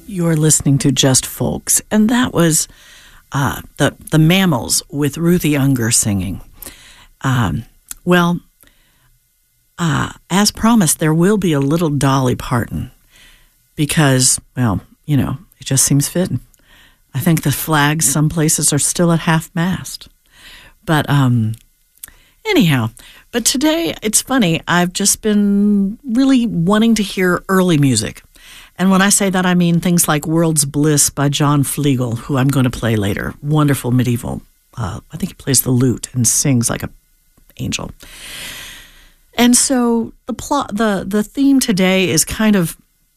You're listening to Just Folks, and that was the Mammals with Ruthie Unger singing. As promised, there will be a little Dolly Parton because, well, you know, it just seems fitting. I think the flags some places are still at half-mast. But anyhow, but today, it's funny, I've just been really wanting to hear early music. And when I say that, I mean things like World's Bliss by John Flegel, who I'm going to play later. Wonderful medieval. I think he plays the lute and sings like an angel. And so the theme today is kind of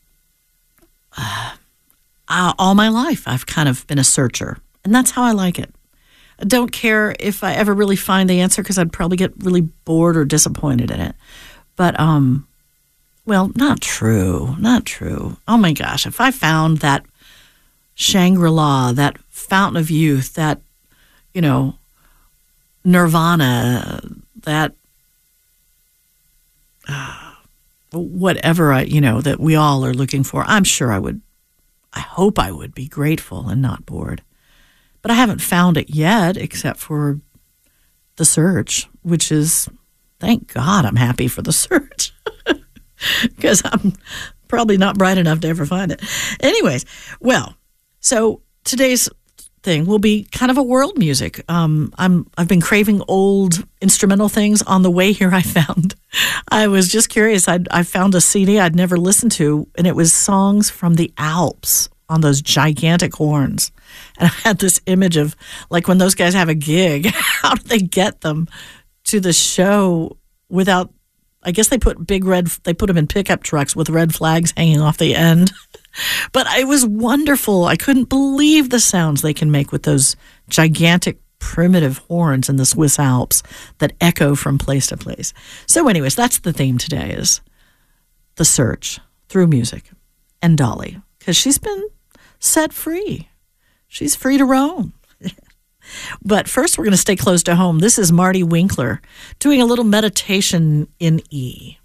all my life I've kind of been a searcher, and that's how I like it. I don't care if I ever really find the answer because I'd probably get really bored or disappointed in it. But well, not true. Oh my gosh, if I found that Shangri-La, that Fountain of Youth, that, you know, Nirvana, that whatever that we all are looking for, I'm sure I would. I hope I would be grateful and not bored. But I haven't found it yet, except for the search, which is, thank God I'm happy for the search. Because I'm probably not bright enough to ever find it. Anyways, well, so today's thing will be kind of a world music. I've been craving old instrumental things. On the way here, I was just curious. I found a CD I'd never listened to, and it was songs from the Alps on those gigantic horns. And I had this image of, like, when those guys have a gig, how do they get them to the show without, I guess they put them in pickup trucks with red flags hanging off the end. But it was wonderful. I couldn't believe the sounds they can make with those gigantic primitive horns in the Swiss Alps that echo from place to place. So anyways, that's the theme today, is the search through music and Dolly, because she's been set free. She's free to roam. But first, we're going to stay close to home. This is Marty Winkler doing a little meditation in E.